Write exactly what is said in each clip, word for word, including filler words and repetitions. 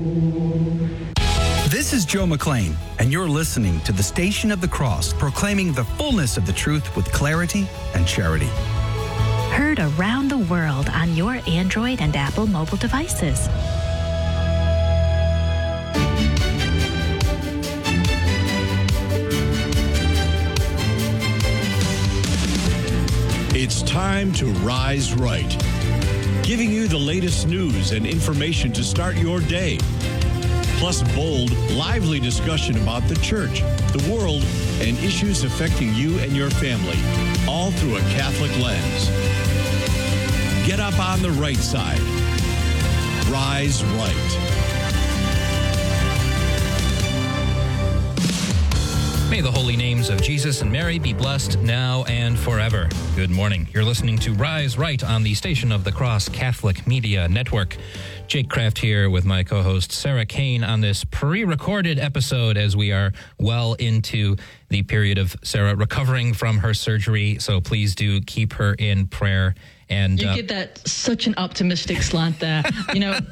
This is Joe McLean, and you're listening to the Station of the Cross, proclaiming the fullness of the truth with clarity and charity. Heard around the world on your Android and Apple mobile devices. It's time to rise right, giving you the latest news and information to start your day. Plus bold, lively discussion about the church, the world, and issues affecting you and your family, all through a Catholic lens. Get up on the right side. Rise right. May the holy names of Jesus and Mary be blessed now and forever. Good morning. You're listening to Rise Right on the Station of the Cross Catholic Media Network. Jake Kraft here with my co-host Sarah Kane on this pre-recorded episode as we are well into the period of Sarah recovering from her surgery. So please do keep her in prayer. And, you uh, get that such an optimistic slant there. You know,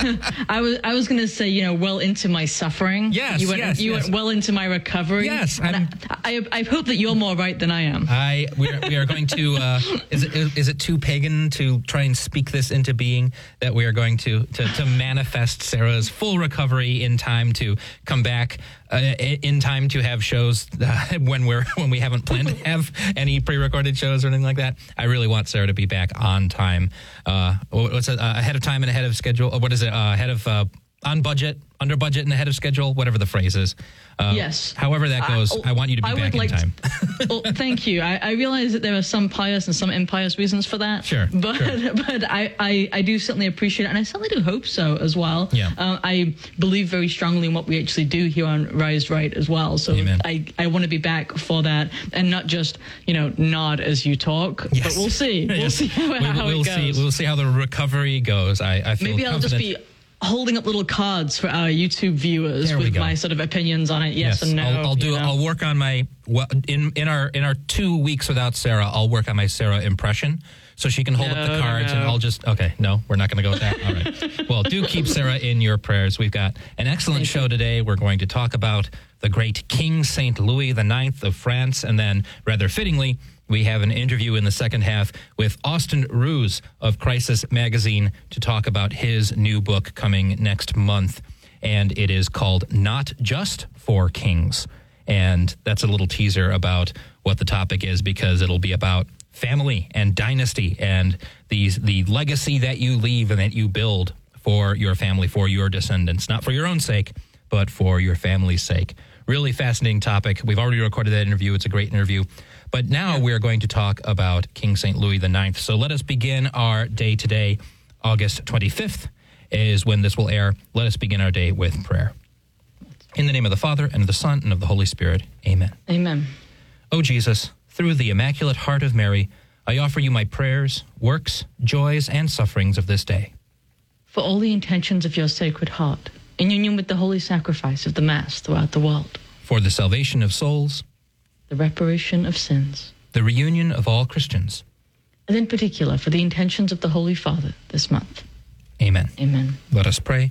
I was I was going to say, you know, well into my suffering. Yes, you went, yes, you yes. went well into my recovery. Yes, and I, I, I hope that you're more right than I am. I we are, we are going to. Uh, is it is it too pagan to try and speak this into being that we are going to to, to manifest Sarah's full recovery in time to come back uh, in time to have shows uh, when we're when we haven't planned to have any pre-recorded shows or anything like that. I really want Sarah to be back on time. Uh, what's it? Uh, ahead of time and ahead of schedule. What is it? Uh, ahead of uh, on budget, under budget, and ahead of schedule. Whatever the phrase is. Uh, yes. However that goes, I, I want you to be I back in like time. To, well, thank you. I, I realize that there are some pious and some impious reasons for that. Sure. But sure. but I, I, I do certainly appreciate it, and I certainly do hope so as well. Yeah. Uh, I believe very strongly in what we actually do here on Rise Right as well. So Amen. I, I want to be back for that, and not just, you know, nod as you talk. Yes. But we'll see. We'll Yes. see how, we, how we'll it goes. see. We'll see how the recovery goes. I, I feel Maybe I'll confident. just be holding up little cards for our YouTube viewers There we with go. my sort of opinions on it. Yes, and no. I'll, I'll do. you know. I'll work on my well, in in our in our two weeks without Sarah. I'll work on my Sarah impression so she can hold up the No, cards, no. and I'll just. Okay, no, we're not going to go with that. All right. Well, do keep Sarah in your prayers. We've got an excellent Thank show you. today. We're going to talk about the great King Saint Louis the Ninth of France, and then rather fittingly, we have an interview in the second half with Austin Ruse of Crisis Magazine to talk about his new book coming next month. And it is called Not Just for Kings. And that's a little teaser about what the topic is, because it'll be about family and dynasty and these the legacy that you leave and that you build for your family, for your descendants, not for your own sake, but for your family's sake. Really fascinating topic. We've already recorded that interview. It's a great interview. But now we're going to talk about King Saint Louis the Ninth. So let us begin our day today. August twenty-fifth is when this will air. Let us begin our day with prayer. In the name of the Father, and of the Son, and of the Holy Spirit. Amen. Amen. O Jesus, through the Immaculate Heart of Mary, I offer you my prayers, works, joys, and sufferings of this day. For all the intentions of your Sacred Heart, in union with the holy sacrifice of the Mass throughout the world, For the salvation of souls, the reparation of sins, the reunion of all Christians. and in particular for the intentions of the Holy Father this month. Amen. Amen. Let us pray.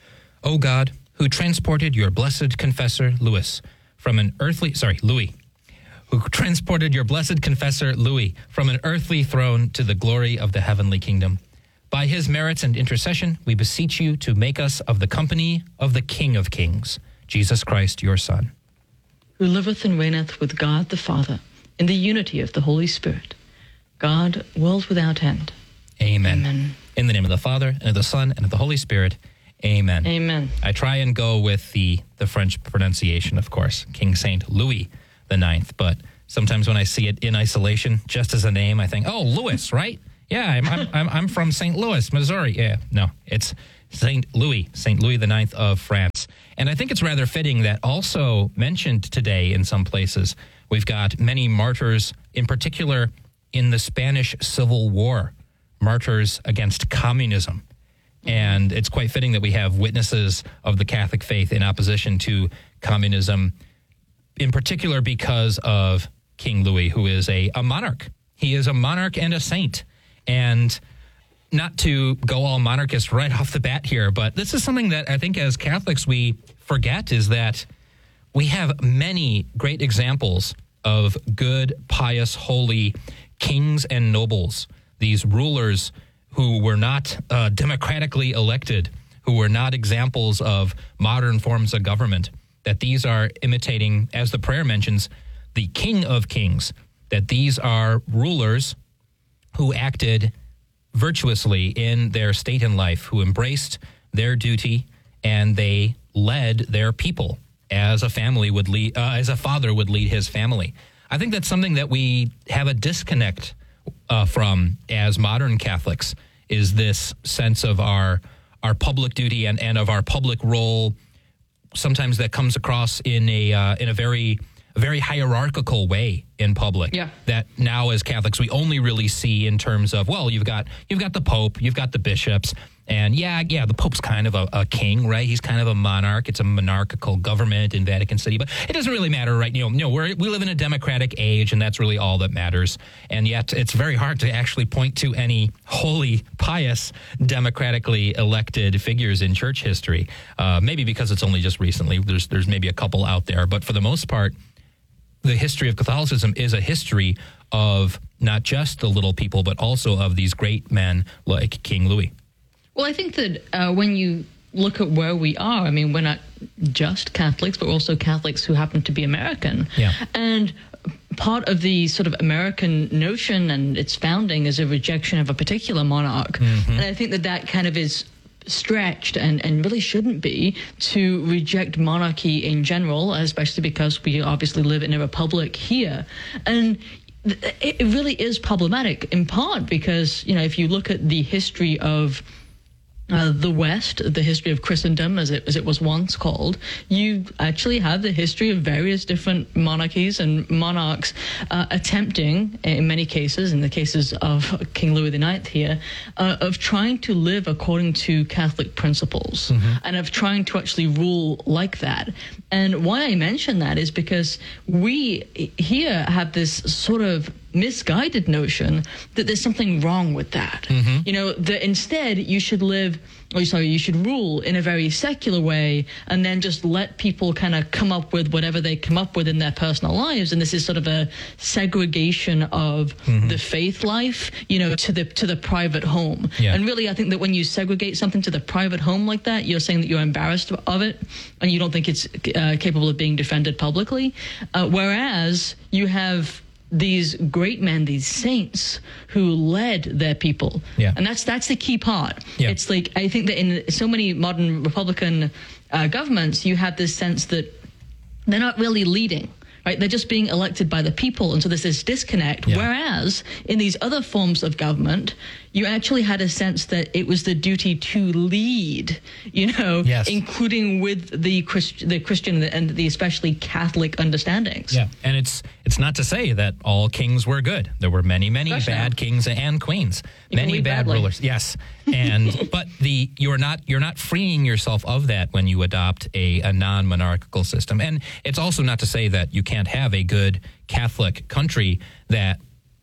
O God, who transported your blessed confessor, Louis, from an earthly, sorry, Louis, who transported your blessed confessor, Louis, from an earthly throne to the glory of the heavenly kingdom. By his merits and intercession, we beseech you to make us of the company of the King of Kings, Jesus Christ, your Son, Who liveth and reigneth with God the Father, in the unity of the Holy Spirit, God, world without end. Amen. Amen. In the name of the Father, and of the Son, and of the Holy Spirit. Amen. Amen. I try and go with the, the French pronunciation, of course, King Saint Louis the Ninth, but sometimes when I see it in isolation, just as a name, I think, oh, Louis, right? Yeah, I'm I'm I'm, I'm from Saint Louis, Missouri. Yeah, no, it's Saint Louis, Saint Louis the Ninth of France. And I think it's rather fitting that also mentioned today in some places, we've got many martyrs, in particular in the Spanish Civil War, martyrs against communism. And it's quite fitting that we have witnesses of the Catholic faith in opposition to communism, in particular because of King Louis, who is a, a monarch. He is a monarch and a saint. And not to go all monarchist right off the bat here, but this is something that I think as Catholics we forget, is that we have many great examples of good, pious, holy kings and nobles, these rulers who were not uh, democratically elected, who were not examples of modern forms of government, that these are imitating, as the prayer mentions, the King of Kings, that these are rulers who acted virtuously in their state and life, who embraced their duty, and they led their people as a family would lead, uh, as a father would lead his family. I think that's something that we have a disconnect uh, from as modern Catholics, is this sense of our our public duty and, and of our public role. Sometimes that comes across in a uh, in a very very hierarchical way in public. Yeah. That now as Catholics we only really see in terms of, well, you've got you've got the Pope, you've got the bishops, and yeah, yeah, the Pope's kind of a, a king, right? He's kind of a monarch. It's a monarchical government in Vatican City, but it doesn't really matter, right? You know, you know we're, we live in a democratic age, and that's really all that matters. And yet it's very hard to actually point to any holy, pious, democratically elected figures in church history. Uh, maybe because it's only just recently. There's there's maybe a couple out there, but for the most part, the history of Catholicism is a history of not just the little people, but also of these great men like King Louis. Well, I think that uh, when you look at where we are, I mean, we're not just Catholics, but also Catholics who happen to be American. Yeah. And part of the sort of American notion and its founding is a rejection of a particular monarch. Mm-hmm. And I think that that kind of is stretched and, and really shouldn't be, to reject monarchy in general, especially because we obviously live in a republic here. And it really is problematic, in part because, you know, if you look at the history of Uh, the West, the history of Christendom, as it as it was once called, you actually have the history of various different monarchies and monarchs uh, attempting, in many cases, in the cases of King Louis the Ninth here, uh, of trying to live according to Catholic principles, mm-hmm. and of trying to actually rule like that. And why I mention that is because we here have this sort of misguided notion that there's something wrong with that. Mm-hmm. You know, that instead you should live, or sorry, you should rule in a very secular way, and then just let people kind of come up with whatever they come up with in their personal lives. And this is sort of a segregation of mm-hmm. the faith life, you know, to the to the private home. Yeah. And really, I think that when you segregate something to the private home like that, you're saying that you're embarrassed of it, and you don't think it's uh, capable of being defended publicly. Uh, whereas you have these great men, these saints who led their people. Yeah. And that's that's the key part. Yeah. It's like, I think that in so many modern Republican uh, governments, you have this sense that they're not really leading, right? They're just being elected by the people. And so there's this disconnect. Yeah. Whereas in these other forms of government, you actually had a sense that it was the duty to lead, you know, yes. including with the Christ, the Christian and the especially Catholic understandings. Yeah, and it's it's not to say that all kings were good. There were many, many bad not. kings and queens, You many bad badly. rulers. Yes, and but the you're not you're not freeing yourself of that when you adopt a, a non-monarchical system. And it's also not to say that you can't have a good Catholic country that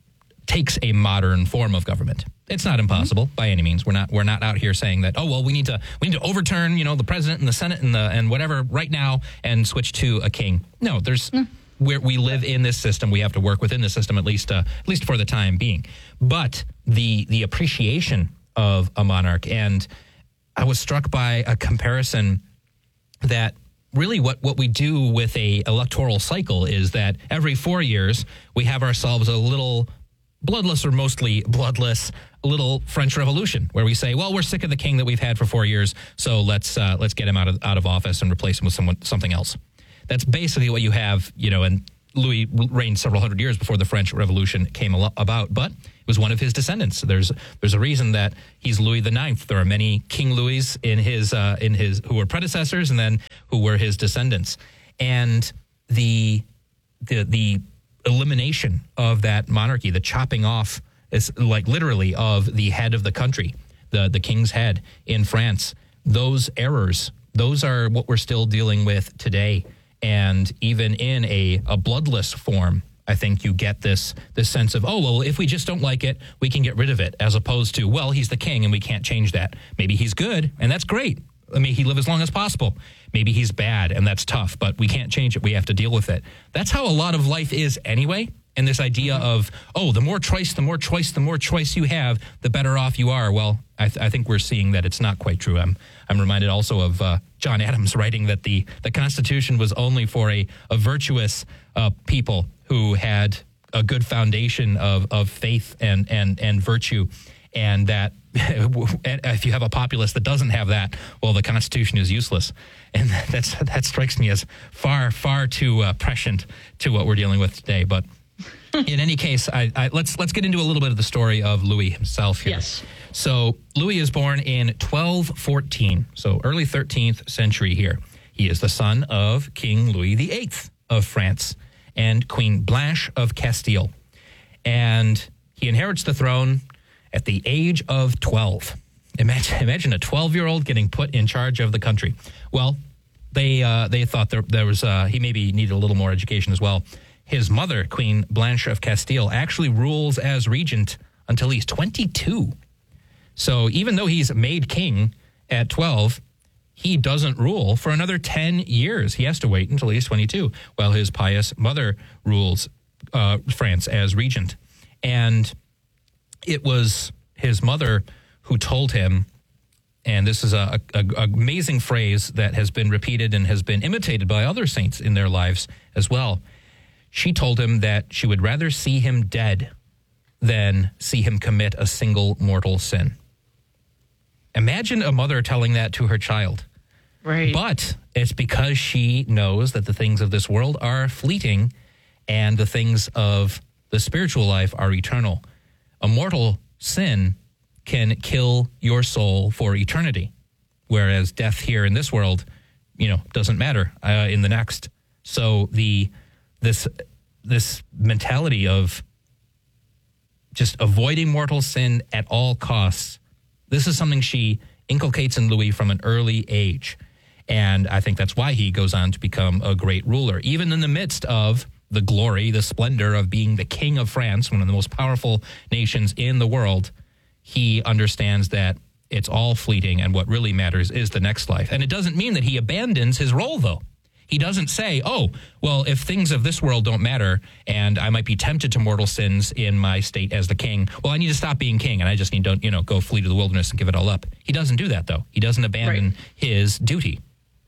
takes a modern form of government. It's not impossible mm-hmm. by any means. We're not we're not out here saying that, oh well, we need to we need to overturn, you know, the president and the Senate and the and whatever right now and switch to a king. No, there's mm. where we live in this system. We have to work within the system at least uh, at least for the time being. But the the appreciation of a monarch, and I was struck by a comparison that really what, what we do with a electoral cycle is that every four years we have ourselves a little bloodless or mostly bloodless little French Revolution, where we say, well, we're sick of the king that we've had for four years, so let's uh, let's get him out of out of office and replace him with someone something else. That's basically what you have, you know, and Louis reigned several hundred years before the French Revolution came about, but it was one of his descendants. There's there's a reason that he's Louis the Ninth. There are many King Louis in his uh, in his who were predecessors and then who were his descendants, and the the the elimination of that monarchy, the chopping off, is like literally of the head of the country, the the king's head in France. Those errors, those are what we're still dealing with today. And even in a, a bloodless form, I think you get this this sense of, oh, well, if we just don't like it, we can get rid of it, as opposed to, well, he's the king and we can't change that. Maybe he's good, and that's great. I mean, he live as long as possible. Maybe he's bad, and that's tough, but we can't change it. We have to deal with it. That's how a lot of life is anyway. And this idea of, oh, the more choice, the more choice, the more choice you have, the better off you are. Well, I, th- I think we're seeing that it's not quite true. I'm I'm reminded also of uh, John Adams writing that the, the Constitution was only for a, a virtuous uh, people who had a good foundation of, of faith and, and, and virtue, and that if you have a populace that doesn't have that, well, the Constitution is useless. And that's that strikes me as far, far too uh, prescient to what we're dealing with today. But in any case, I, I, let's let's get into a little bit of the story of Louis himself here. Yes. So Louis is born in twelve fourteen, so early thirteenth century here. He is the son of King Louis the Eighth of France and Queen Blanche of Castile. And he inherits the throne at the age of twelve. Imagine, imagine a twelve-year-old getting put in charge of the country. Well, they uh, they thought there, there was uh, he maybe needed a little more education as well. His mother, Queen Blanche of Castile, actually rules as regent until he's twenty-two. So even though he's made king at twelve, he doesn't rule for another ten years. He has to wait until he's twenty-two, while his pious mother rules uh, France as regent. And it was his mother who told him, and this is a, a, a amazing phrase that has been repeated and has been imitated by other saints in their lives as well. She told him that she would rather see him dead than see him commit a single mortal sin. Imagine a mother telling that to her child. Right. But it's because she knows that the things of this world are fleeting and the things of the spiritual life are eternal. A mortal sin can kill your soul for eternity, whereas death here in this world, you know, doesn't matter uh, in the next. So the this this mentality of just avoiding mortal sin at all costs, this is something she inculcates in Louis from an early age. And I think that's why he goes on to become a great ruler, even in the midst of the glory, the splendor of being the king of France, one of the most powerful nations in the world. He understands that it's all fleeting and what really matters is the next life. And it doesn't mean that he abandons his role, though. He doesn't say, oh, well, if things of this world don't matter and I might be tempted to mortal sins in my state as the king, well, I need to stop being king and I just need to, you know, go flee to the wilderness and give it all up. He doesn't do that, though. He doesn't abandon Right. his duty.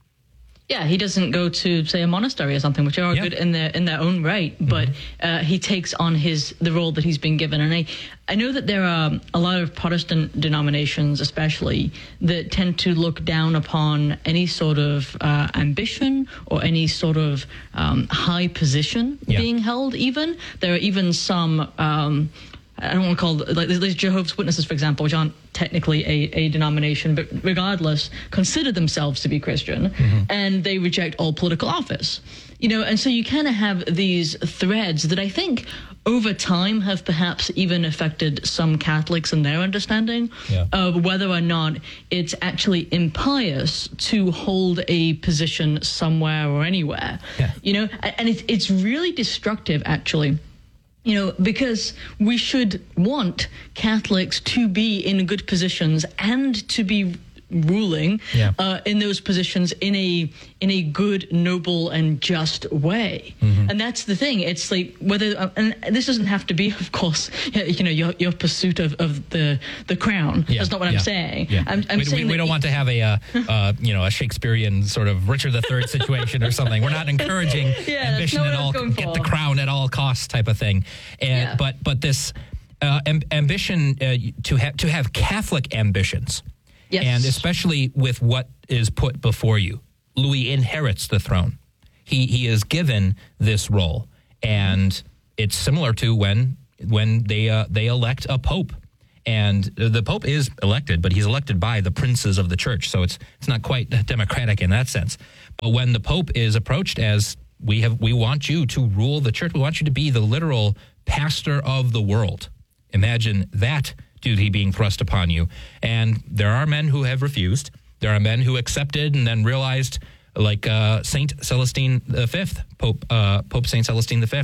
Yeah, he doesn't go to, say, a monastery or something, which are Yeah. good in their in their own right. But uh, he takes on his the role that he's been given. And I, I know that there are a lot of Protestant denominations, especially, that tend to look down upon any sort of uh, ambition or any sort of um, high position Yeah. being held. Even there are even some. Um, I don't want to call like there's Jehovah's Witnesses, for example, which aren't technically a, a denomination, but regardless, consider themselves to be Christian, mm-hmm. and they reject all political office. You know, and so you kind of have these threads that I think over time have perhaps even affected some Catholics in their understanding Yeah. of whether or not it's actually impious to hold a position somewhere or anywhere. Yeah. You know, and it's it's really destructive, actually. You know, because we should want Catholics to be in good positions and to be ruling Yeah. uh, in those positions in a in a good, noble, and just way. Mm-hmm. And that's the thing. It's like whether, uh, and this doesn't have to be, of course, you know, your your pursuit of, of the the crown. Yeah, That's not what yeah, I'm saying. Yeah. I'm, I'm we, saying we, we that don't want to have a, uh, uh, you know, a Shakespearean sort of Richard the Third situation or something. We're not encouraging Yeah, that's ambition not at what I all, was going get for. the crown at all costs type of thing. And Yeah. but but this uh, am, ambition uh, to have to have Catholic ambitions. Yes. And especially with what is put before you. Louis inherits the throne. He he is given this role. And it's similar to when when they uh, they elect a pope. And the pope is elected, but he's elected by the princes of the church. So it's it's not quite democratic in that sense. But when the pope is approached as we have we want you to rule the church, we want you to be the literal pastor of the world. Imagine that duty being thrust upon you. And there are men who have refused. There are men who accepted and then realized, like uh, Saint Celestine the Fifth, Pope uh, Pope Saint Celestine the Fifth,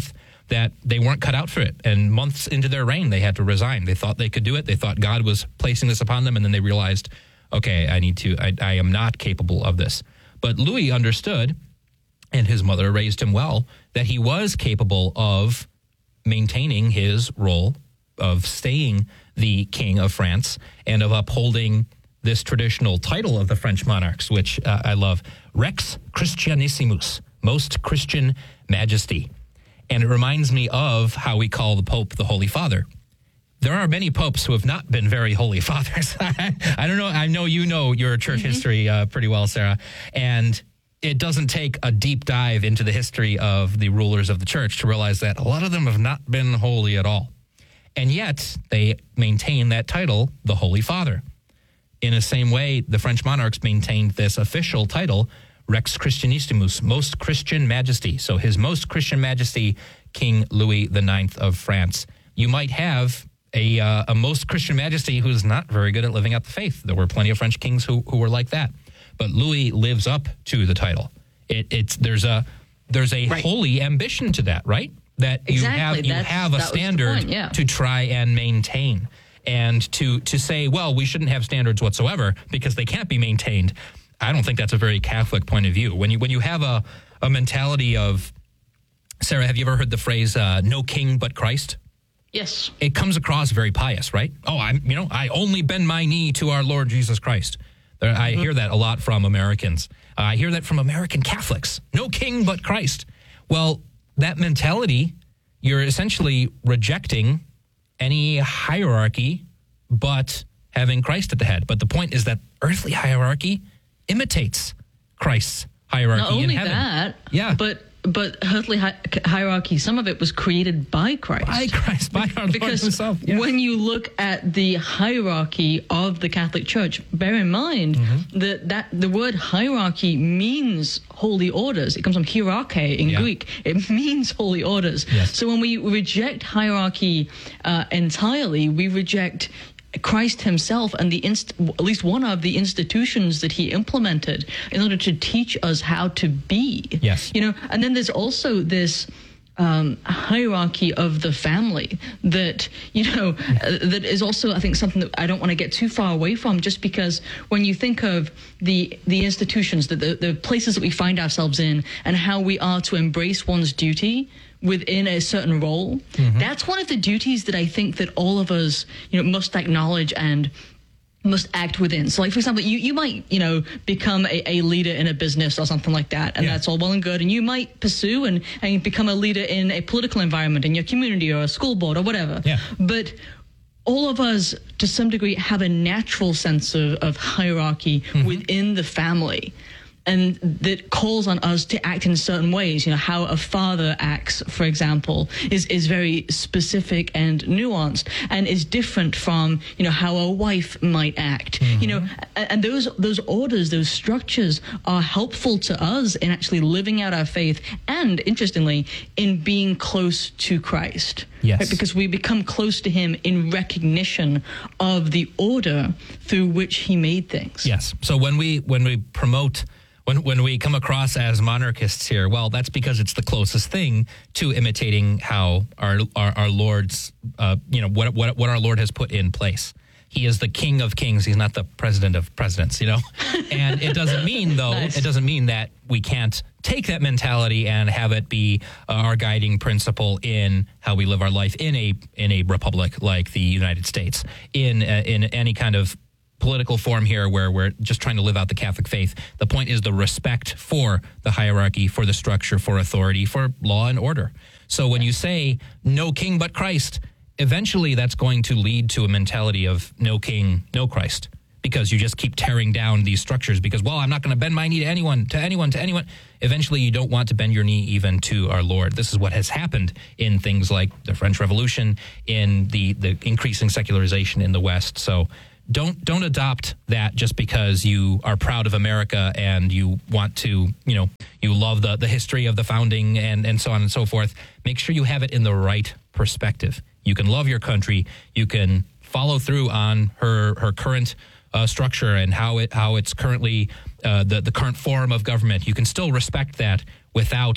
that they weren't cut out for it. And months into their reign, they had to resign. They thought they could do it. They thought God was placing this upon them. And then they realized, okay, I need to, I, I am not capable of this. But Louis understood, and his mother raised him well, that he was capable of maintaining his role of staying the king of France and of upholding this traditional title of the French monarchs, which uh, I love, Rex Christianissimus, most Christian majesty. And it reminds me of how we call the Pope the Holy Father. There are many popes who have not been very holy fathers. I don't know. I know you know your church mm-hmm. history uh, pretty well, Sarah. And it doesn't take a deep dive into the history of the rulers of the church to realize that a lot of them have not been holy at all. And yet they maintain that title, the Holy Father. In the same way, the French monarchs maintained this official title, Rex Christianissimus, most Christian majesty. So his most Christian majesty, King Louis the Ninth of France. You might have a, uh, a most Christian majesty who's not very good at living out the faith. There were plenty of French kings who, who were like that. But Louis lives up to the title. It, it's there's a there's a right. holy ambition to that, right? That you exactly. have you That's, have a standard point, yeah. to try and maintain, and to to say, well, we shouldn't have standards whatsoever because they can't be maintained. I don't think that's a very Catholic point of view. When you when you have a a mentality of, Sarah, have you ever heard the phrase uh, "no king but Christ"? Yes. It comes across very pious, right? Oh, I'm you know I only bend my knee to our Lord Jesus Christ. I mm-hmm. hear that a lot from Americans. Uh, I hear that from American Catholics. No king but Christ. Well, that mentality, you're essentially rejecting any hierarchy but having Christ at the head. But the point is that earthly hierarchy imitates Christ's hierarchy Not only in heaven. that, yeah. but but earthly hi- hierarchy, some of it was created by Christ. By Christ, by our because Lord himself. Yeah. When you look at the hierarchy of the Catholic Church, bear in mind mm-hmm. that, that the word hierarchy means holy orders. It comes from hierarche in yeah. Greek. It means holy orders. Yes. So when we reject hierarchy uh, entirely, we reject Christ himself and the inst- at least one of the institutions that he implemented in order to teach us how to be. Yes. You know, and then there's also this um, hierarchy of the family that, you know, uh, that is also, I think, something that I don't want to get too far away from, just because when you think of the the institutions, the, the, the places that we find ourselves in and how we are to embrace one's duty within a certain role, mm-hmm. that's one of the duties that I think that all of us, you know, must acknowledge and must act within. So, like, for example, you, you might, you know, become a, a leader in a business or something like that, and yeah. that's all well and good, and you might pursue and, and become a leader in a political environment in your community or a school board or whatever. Yeah. But all of us, to some degree, have a natural sense of, of hierarchy mm-hmm. within the family. And that calls on us to act in certain ways. You know, how a father acts, for example, is, is very specific and nuanced, and is different from, you know, how a wife might act. Mm-hmm. You know, and, and those those orders, those structures are helpful to us in actually living out our faith, and interestingly, in being close to Christ. Yes. Right? Because we become close to him in recognition of the order through which he made things. Yes. So when we when we promote When when we come across as monarchists here, well, that's because it's the closest thing to imitating how our our, our Lord's, uh, you know, what what what our Lord has put in place. He is the King of Kings. He's not the President of Presidents, you know. And it doesn't mean, though, nice. It doesn't mean that we can't take that mentality and have it be uh, our guiding principle in how we live our life in a in a republic like the United States, in uh, in any kind of political form here where we're just trying to live out the Catholic faith. The point is the respect for the hierarchy, for the structure, for authority, for law and order. So when you say no king but Christ, eventually that's going to lead to a mentality of no king, no Christ, because you just keep tearing down these structures because, well, I'm not going to bend my knee to anyone, to anyone, to anyone. Eventually you don't want to bend your knee even to our Lord. This is what has happened in things like the French Revolution, in the, the increasing secularization in the West. So Don't don't adopt that just because you are proud of America and you want to, you know, you love the, the history of the founding and, and so on and so forth. Make sure you have it in the right perspective. You can love your country. You can follow through on her her current uh, structure and how it how it's currently uh, the the current form of government. You can still respect that without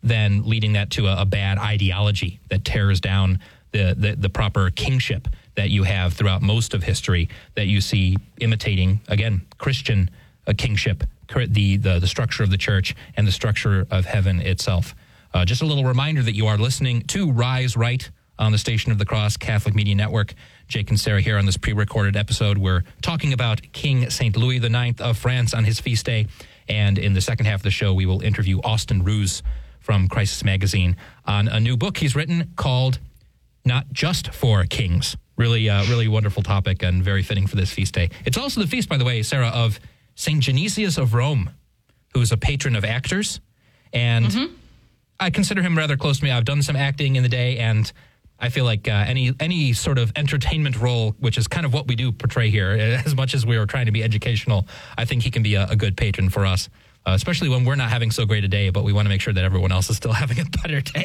then leading that to a, a bad ideology that tears down the, the, the proper kingship that you have throughout most of history, that you see imitating, again, Christian uh, kingship, the, the, the structure of the church and the structure of heaven itself. Uh, just a little reminder that you are listening to Rise Right on the Station of the Cross Catholic Media Network. Jake and Sarah here on this pre-recorded episode. We're talking about King Saint Louis the Ninth of France on his feast day. And in the second half of the show, we will interview Austin Ruse from Crisis Magazine on a new book he's written called Not Just for Kings. Really, uh, really wonderful topic and very fitting for this feast day. It's also the feast, by the way, Sarah, of Saint Genesius of Rome, who's a patron of actors. And mm-hmm. I consider him rather close to me. I've done some acting in the day, and I feel like uh, any any sort of entertainment role, which is kind of what we do portray here, as much as we are trying to be educational, I think he can be a, a good patron for us, uh, especially when we're not having so great a day, but we want to make sure that everyone else is still having a better day.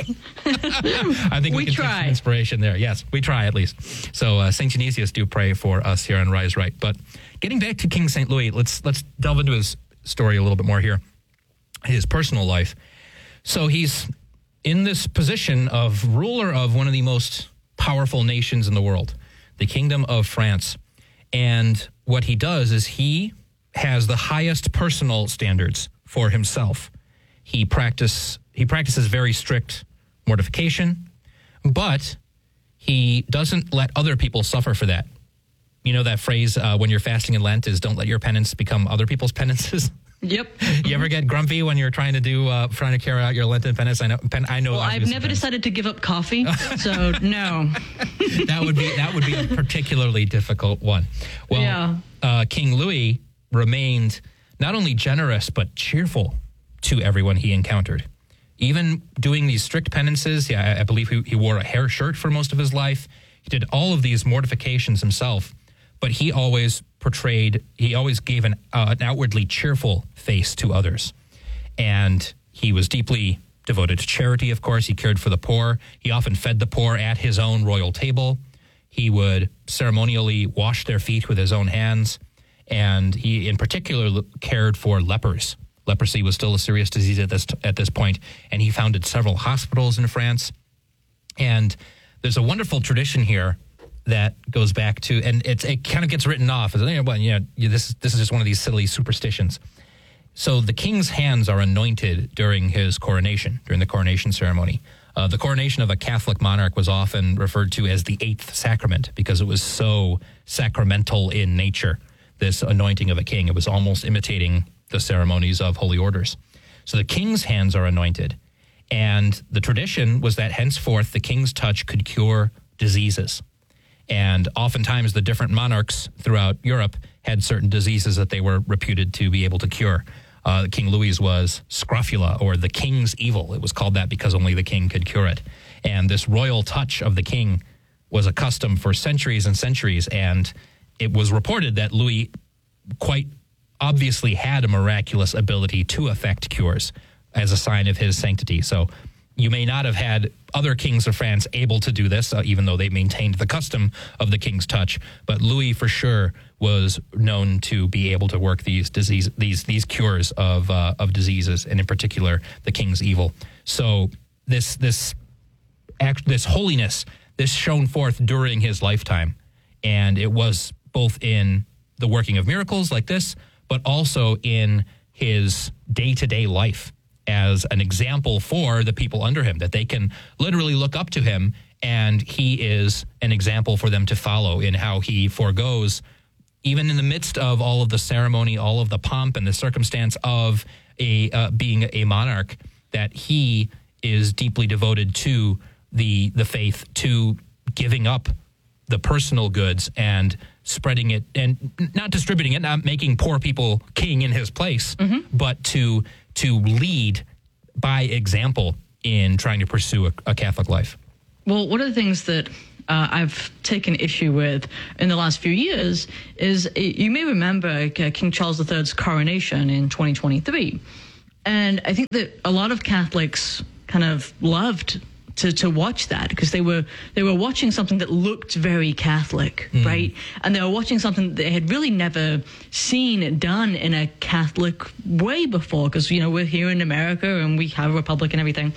I think we, we can try. Take some inspiration there. Yes, we try at least. So uh, Saint Genesius, do pray for us here on Rise Right. But getting back to King Saint Louis, let's let's delve into his story a little bit more here, his personal life. So he's in this position of ruler of one of the most powerful nations in the world, the Kingdom of France. And what he does is he has the highest personal standards for himself. He practice he practices very strict mortification, but he doesn't let other people suffer for that. You know that phrase, uh, when you're fasting in Lent, is don't let your penance become other people's penances? Yep. You ever get grumpy when you're trying to do, uh, trying to carry out your Lenten penance? I know. Pen, I know. Well, I've never penance. decided to give up coffee, so no. That would be that would be a particularly difficult one. Well, yeah. uh, King Louis remained not only generous but cheerful to everyone he encountered. Even doing these strict penances, yeah, I, I believe he, he wore a hair shirt for most of his life. He did all of these mortifications himself, but he always portrayed, he always gave an, uh, an outwardly cheerful face to others. And he was deeply devoted to charity, of course. He cared for the poor. He often fed the poor at his own royal table. He would ceremonially wash their feet with his own hands. And he, in particular, cared for lepers. Leprosy was still a serious disease at this at this point, and he founded several hospitals in France. And there's a wonderful tradition here that goes back to, and it's, it kind of gets written off as, well, you know, this, this is just one of these silly superstitions. So the king's hands are anointed during his coronation, during the coronation ceremony. Uh, the coronation of a Catholic monarch was often referred to as the eighth sacrament because it was so sacramental in nature, this anointing of a king. It was almost imitating the ceremonies of holy orders. So the king's hands are anointed. And the tradition was that henceforth the king's touch could cure diseases. And oftentimes the different monarchs throughout Europe had certain diseases that they were reputed to be able to cure. Uh, King Louis was scrofula, or the king's evil. It was called that because only the king could cure it. And this royal touch of the king was a custom for centuries and centuries. And it was reported that Louis quite obviously had a miraculous ability to effect cures as a sign of his sanctity. So you may not have had other kings of France able to do this, uh, even though they maintained the custom of the king's touch. But Louis, for sure, was known to be able to work these disease, these these cures of uh, of diseases, and in particular, the king's evil. So this this act, this holiness, this shone forth during his lifetime, and it was both in the working of miracles like this, but also in his day-to-day life as an example for the people under him, that they can literally look up to him, and he is an example for them to follow in how he forgoes, even in the midst of all of the ceremony, all of the pomp and the circumstance of a uh, being a monarch, that he is deeply devoted to the the faith, to giving up the personal goods and spreading it, and not distributing it, not making poor people king in his place, mm-hmm. but to to lead by example in trying to pursue a, a Catholic life. Well, one of the things that uh, I've taken issue with in the last few years is, you may remember King Charles the Third's coronation in twenty twenty-three. And I think that a lot of Catholics kind of loved to, to watch that, because they were they were watching something that looked very Catholic, mm. right? And they were watching something that they had really never seen done in a Catholic way before, because, you know, we're here in America and we have a republic and everything.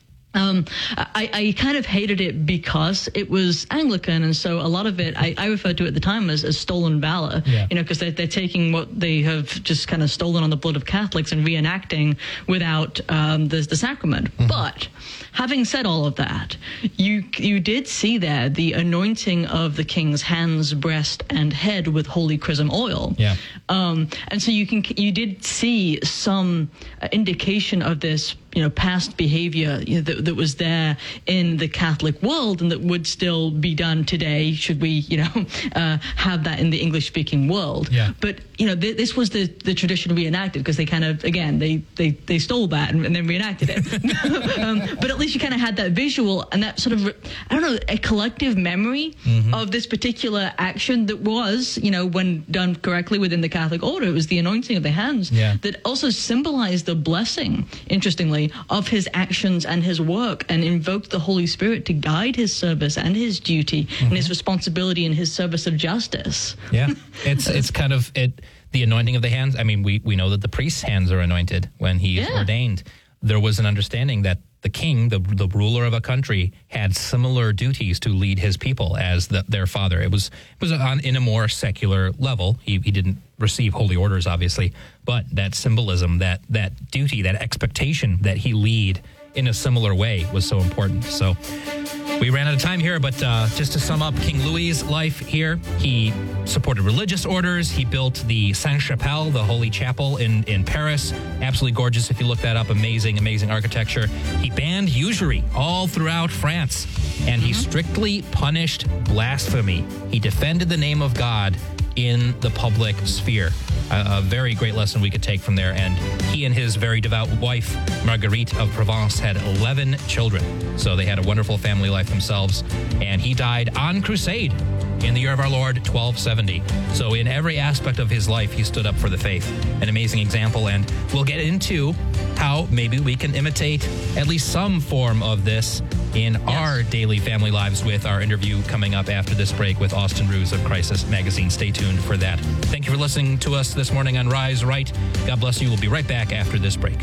Um, I, I kind of hated it because it was Anglican, and so a lot of it, I, I referred to it at the time as, as stolen valor, yeah. you know, because they're, they're taking what they have just kind of stolen on the blood of Catholics and reenacting without um, the, the sacrament. Mm-hmm. But having said all of that, you you did see there the anointing of the king's hands, breast, and head with holy chrism oil. Yeah. Um, and so you can you did see some uh, indication of this, you know, past behavior, you know, that, that was there in the Catholic world and that would still be done today, should we, you know, uh, have that in the English-speaking world. Yeah. But, you know, th- this was the, the tradition reenacted, because they kind of, again, they, they, they stole that and, and then reenacted it. um, but at least you kind of had that visual and that sort of, I don't know, a collective memory mm-hmm. of this particular action that was, you know, when done correctly within the Catholic order, it was the anointing of the hands yeah. that also symbolized the blessing, interestingly, of his actions and his work, and invoked the Holy Spirit to guide his service and his duty mm-hmm. and his responsibility in his service of justice. Yeah, it's it's kind of it. The anointing of the hands. I mean, we we know that the priest's hands are anointed when he is yeah. ordained. There was an understanding that the king, the the ruler of a country, had similar duties to lead his people as the, their father. It was it was on in a more secular level. He he didn't receive holy orders, obviously, but that symbolism, that that duty, that expectation that he lead in a similar way was so important. So we ran out of time here, but uh, just to sum up King Louis's life here, he supported religious orders. He built the Sainte-Chapelle, the Holy Chapel in, in Paris. Absolutely gorgeous if you look that up. Amazing, amazing architecture. He banned usury all throughout France, and he strictly punished blasphemy. He defended the name of God in the public sphere. A, a very great lesson we could take from there. And he and his very devout wife, Marguerite of Provence, had eleven children. So they had a wonderful family life themselves. And he died on crusade in the year of our Lord, twelve seventy. So in every aspect of his life, he stood up for the faith. An amazing example. And we'll get into how maybe we can imitate at least some form of this in yes. our daily family lives with our interview coming up after this break with Austin Ruse of Crisis Magazine. Stay tuned for that. Thank you for listening to us this morning on Rise Right. God bless you. We'll be right back after this break.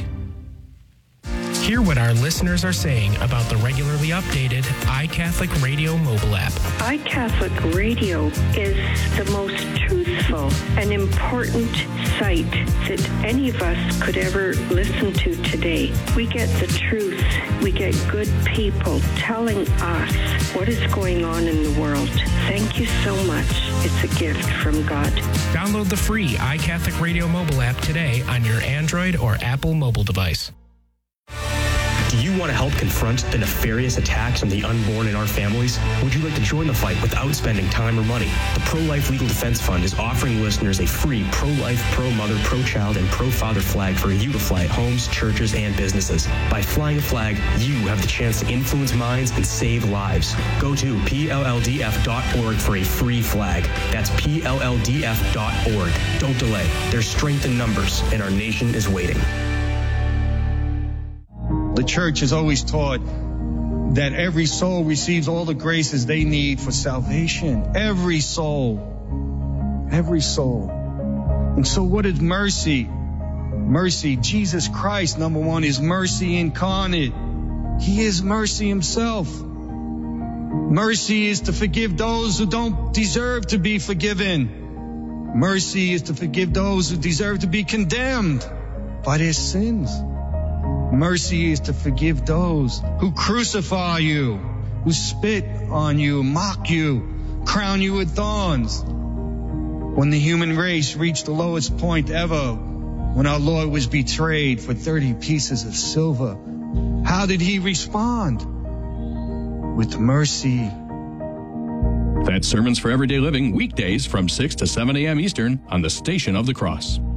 Hear what our listeners are saying about the regularly updated iCatholic Radio mobile app. iCatholic Radio is the most truthful and important site that any of us could ever listen to today. We get the truth. We get good people telling us what is going on in the world. Thank you so much. It's a gift from God. Download the free iCatholic Radio mobile app today on your Android or Apple mobile device. Do you want to help confront the nefarious attacks on the unborn in our families? Would you like to join the fight without spending time or money? The Pro-Life Legal Defense Fund is offering listeners a free pro-life, pro-mother, pro-child, and pro-father flag for you to fly at homes, churches, and businesses. By flying a flag, you have the chance to influence minds and save lives. Go to P L L D F dot org for a free flag. That's P L L D F dot org. Don't delay. There's strength in numbers, and our nation is waiting. The church has always taught that every soul receives all the graces they need for salvation. Every soul. Every soul. And so what is mercy? Mercy, Jesus Christ, number one, is mercy incarnate. He is mercy himself. Mercy is to forgive those who don't deserve to be forgiven. Mercy is to forgive those who deserve to be condemned by their sins. Mercy is to forgive those who crucify you, who spit on you, mock you, crown you with thorns. When the human race reached the lowest point ever, when our Lord was betrayed for thirty pieces of silver, how did he respond? With mercy. That's Sermons for Everyday Living, weekdays from six to seven a.m. Eastern on the Station of the Cross.